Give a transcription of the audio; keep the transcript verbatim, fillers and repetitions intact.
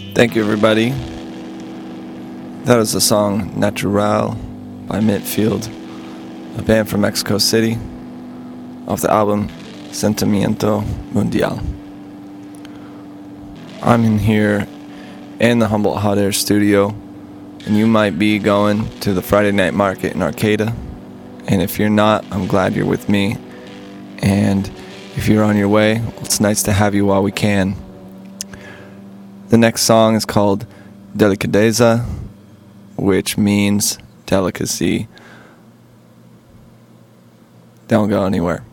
Thank you, everybody. That was the song Natural by Midfield, a band from Mexico City, off the album Sentimiento Mundial. I'm in here in the Humboldt Hot Air studio, and you might be going to the Friday night market in Arcata. And if you're not, I'm glad you're with me. And if you're on your way, well, it's nice to have you while we can. The next song is called Delicadeza, which means delicacy. Don't go anywhere.